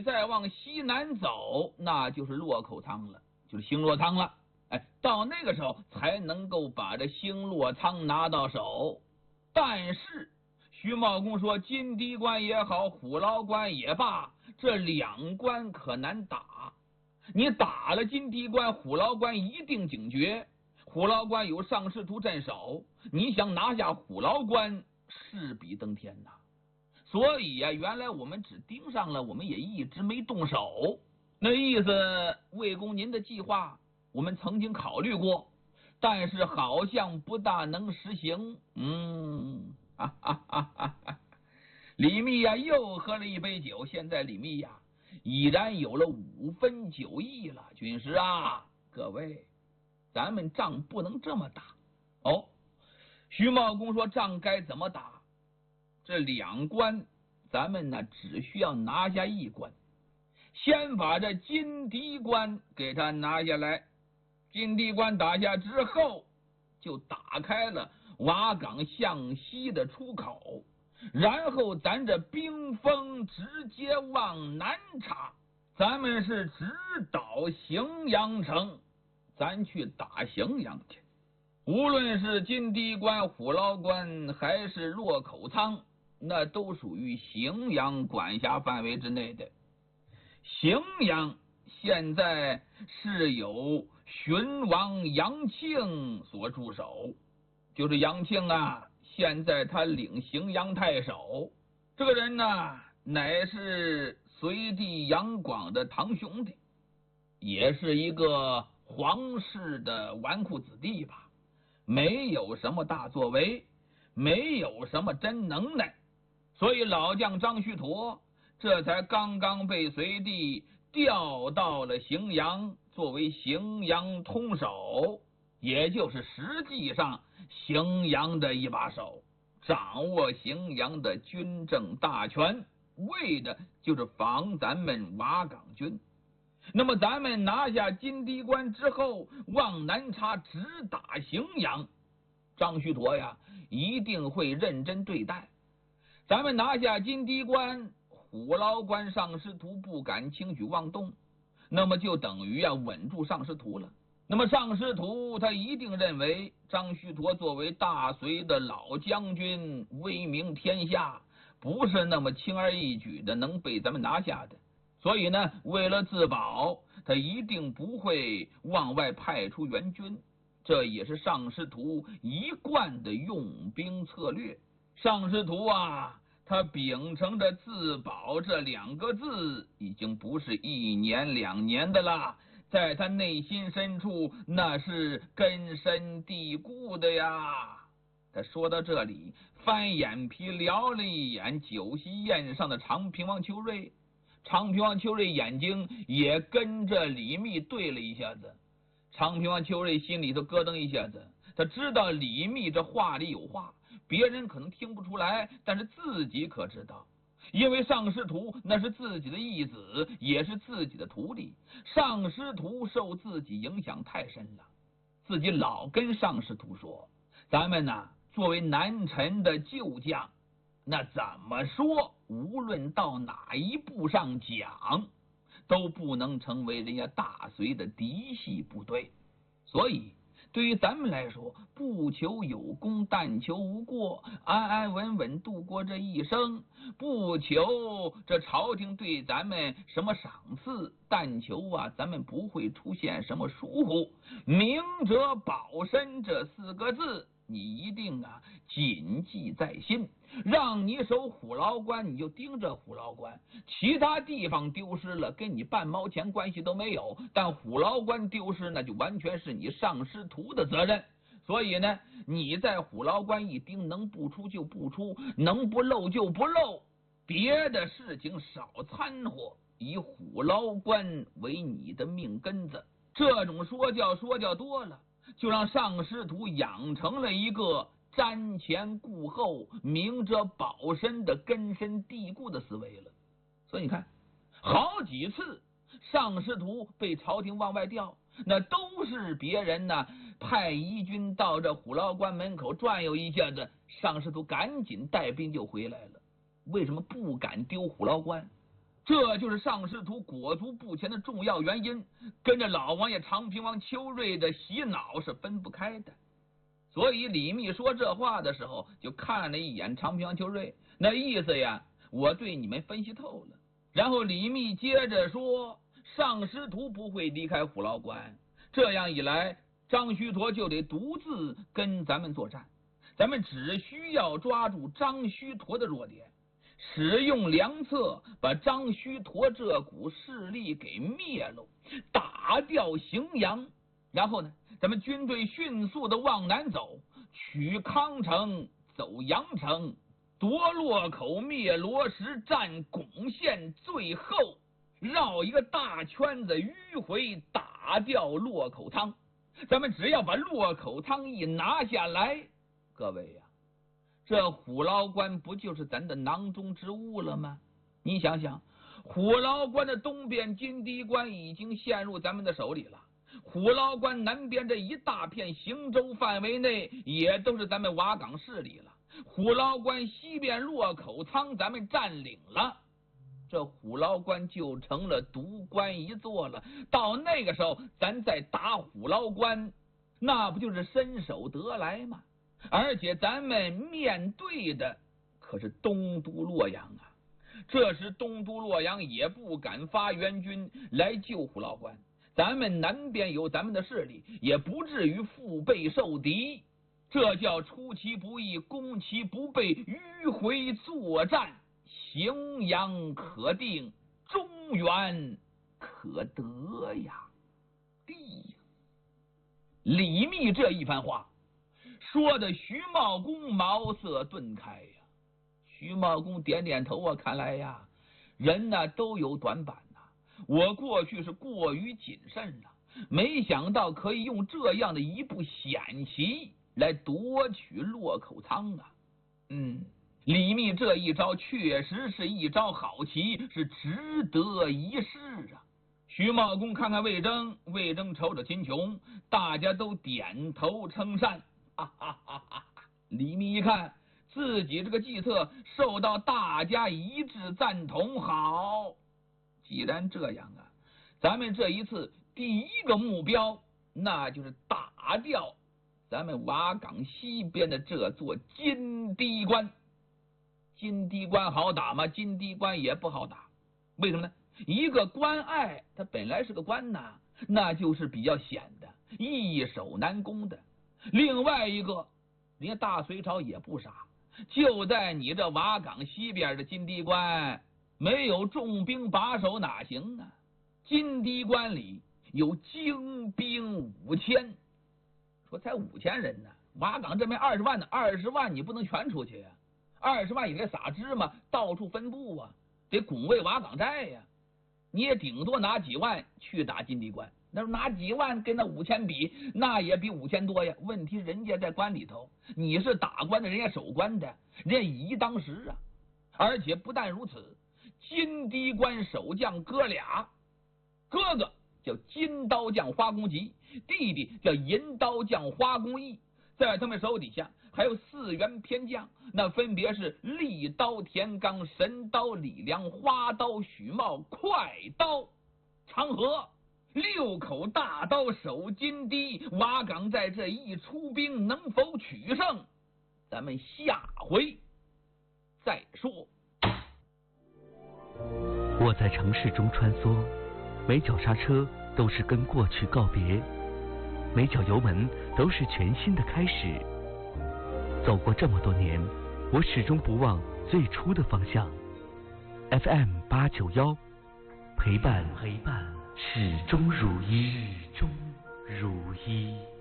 再往西南走，那就是洛口仓了，就是兴洛仓了。哎，到那个时候才能够把这兴洛仓拿到手。但是徐茂公说，金堤关也好，虎牢关也罢，这两关可难打。你打了金堤关，虎牢关一定警觉。虎牢关有上师徒镇守，你想拿下虎牢关，势比登天呐。所以呀，原来我们只盯上了，我们也一直没动手。那意思，魏公您的计划我们曾经考虑过，但是好像不大能实行。李密呀又喝了一杯酒，现在李密呀已然有了5分9意了。军师啊，各位，咱们仗不能这么打。哦，徐茂公说仗该怎么打？这2关咱们呢只需要拿下1关，先把这金堤关给他拿下来。金堤关打下之后，就打开了瓦岗向西的出口，然后咱这兵锋直接往南插，咱们是直捣荥阳城，咱去打荥阳去。无论是金堤关、虎牢关还是洛口仓，那都属于荥阳管辖范围之内的。荥阳现在是由荀王杨庆所驻守，就是杨庆啊，现在他领荥阳太守。这个人呢，乃是隋帝杨广的堂兄弟，也是一个皇室的纨绔子弟吧，没有什么大作为，没有什么真能耐，所以老将张须陀这才刚刚被隋帝调到了荥阳，作为荥阳通守，也就是实际上荥阳的一把手，掌握荥阳的军政大权，为的就是防咱们瓦岗军。那么咱们拿下金堤关之后，往南插，直打荥阳，张须陀呀一定会认真对待。咱们拿下金堤关，虎牢关上师徒不敢轻举妄动，那么就等于稳住上师徒了。那么上师徒他一定认为张须陀作为大隋的老将军，威名天下，不是那么轻而易举的能被咱们拿下的。所以呢，为了自保，他一定不会往外派出援军，这也是上师徒一贯的用兵策略。上师徒啊，他秉承着自保这2个字，已经不是1年2年的了，在他内心深处那是根深蒂固的呀。他说到这里，翻眼皮撩了一眼酒席宴上的长平王邱瑞，长平王邱瑞眼睛也跟着李密对了一下子。长平王邱瑞心里头咯噔一下子，他知道李密这话里有话，别人可能听不出来，但是自己可知道。因为上师徒那是自己的义子，也是自己的徒弟，上师徒受自己影响太深了，自己老跟上师徒说，咱们呢作为南陈的旧将，那怎么说无论到哪一步上讲，都不能成为人家大隋的嫡系部队。所以对于咱们来说，不求有功，但求无过，安安稳稳度过这一生，不求这朝廷对咱们什么赏赐，但求咱们不会出现什么疏忽。明哲保身这4个字，你一定谨记在心。让你守虎牢关，你就盯着虎牢关，其他地方丢失了跟你半毛钱关系都没有，但虎牢关丢失那就完全是你上师徒的责任。所以呢，你在虎牢关一盯，能不出就不出，能不漏就不漏，别的事情少掺和，以虎牢关为你的命根子。这种说教多了，就让上师徒养成了一个瞻前顾后、明哲保身的根深蒂固的思维了。所以你看，好几次上师徒被朝廷往外调，那都是别人派义军到这虎牢关门口转悠一下子，上师徒赶紧带兵就回来了。为什么不敢丢虎牢关？ 这就是上师徒裹足不前的重要原因，跟着老王爷长平王邱瑞的洗脑是分不开的。所以李密说这话的时候，就看了一眼长平王邱瑞，那意思呀，我对你们分析透了。然后李密接着说，上师徒不会离开虎牢关，这样一来，张须陀就得独自跟咱们作战，咱们只需要抓住张须陀的弱点，使用良策把张须陀这股势力给灭了，打掉荥阳。然后呢，咱们军队迅速的往南走，取康城，走阳城，夺洛口，灭罗石，占巩县，最后绕一个大圈子迂回，打掉洛口仓。咱们只要把洛口仓一拿下来，各位呀，这虎牢关不就是咱的囊中之物了吗？你想想，虎牢关的东边金堤关已经陷入咱们的手里了，虎牢关南边这一大片行州范围内也都是咱们瓦岗势力了，虎牢关西边洛口仓咱们占领了，这虎牢关就成了独关一座了。到那个时候咱再打虎牢关，那不就是伸手得来吗？而且咱们面对的可是东都洛阳啊，这时东都洛阳也不敢发援军来救虎牢关，咱们南边有咱们的势力，也不至于腹背受敌。这叫出其不意，攻其不备，迂回作战，荥阳可定，中原可得呀！李密这一番话说的徐茂公茅塞顿开呀。徐茂公点点头啊，看来呀，人呢都有短板呐。我过去是过于谨慎了，没想到可以用这样的一步险棋来夺取洛口仓啊。李密这一招确实是一招好棋，是值得一试啊。徐茂公看看魏征，魏征瞅瞅秦琼，大家都点头称善。李密一看自己这个计策受到大家一致赞同，好，既然这样啊，咱们这一次第一个目标那就是打掉咱们瓦岗西边的这座金堤关。金堤关好打吗？金堤关也不好打。为什么呢？一个关隘它本来是个关呐，那就是比较险的，易守难攻的。另外一个，人家大隋朝也不傻，就在你这瓦岗西边的金堤关，没有重兵把守哪行啊？金堤关里有精兵5000，说才5000人呢，瓦岗这边20万呢，20万你不能全出去呀，20万也得撒芝麻，到处分布啊，得拱卫瓦岗寨呀。你也顶多拿几万去打金堤关，那拿几万跟那5000比，那也比5000多呀。问题人家在关里头，你是打关的，人家守关的，人家以一当十啊。而且不但如此，金堤关守将哥俩，哥哥叫金刀将花公吉，弟弟叫银刀将花公义，在他们手底下还有4员偏将，那分别是利刀田刚、神刀李良、花刀许茂、快刀长河。6口大刀守金堤，瓦岗在这一出兵能否取胜，咱们下回再说。 我在城市中穿梭，每脚刹车都是跟过去告别，每脚油门都是全新的开始。走过这么多年，我始终不忘最初的方向。FM 891，陪伴始终如一。